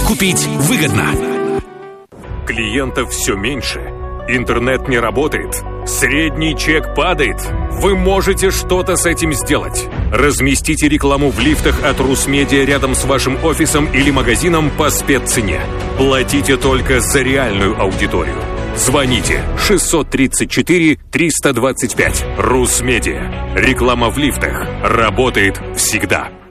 купить выгодно. Клиентов все меньше. Интернет не работает. Средний чек падает. Вы можете что-то с этим сделать. Разместите рекламу в лифтах от Русмедиа рядом с вашим офисом или магазином по спеццене. Платите только за реальную аудиторию. Звоните 634-325. Русмедиа. Реклама в лифтах работает всегда.